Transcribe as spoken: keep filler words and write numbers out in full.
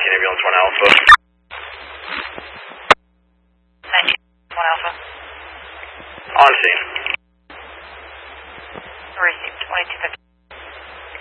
nineteen ambulance one Alpha. nineteen one Alpha. On scene. Received twenty-two fifty.